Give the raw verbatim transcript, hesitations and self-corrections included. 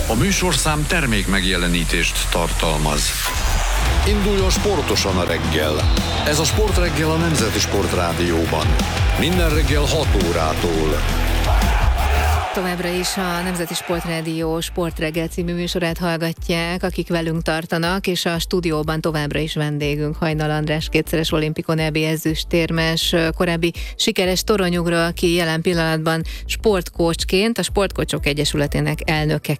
A műsorszám termék megjelenítést tartalmaz. Induljon sportosan a reggel. Ez a Sportreggel a Nemzeti Sportrádióban. Minden reggel hat órától. Továbbra is a Nemzeti Sportrádió Sportreggel című műsorát hallgatják, akik velünk tartanak, és a stúdióban továbbra is vendégünk Hajnal András, kétszeres olimpikon é bé ezüstérmes, korábbi sikeres toronyugró, aki jelen pillanatban sportcoachként, a Sportcoachok Egyesületének elnökeként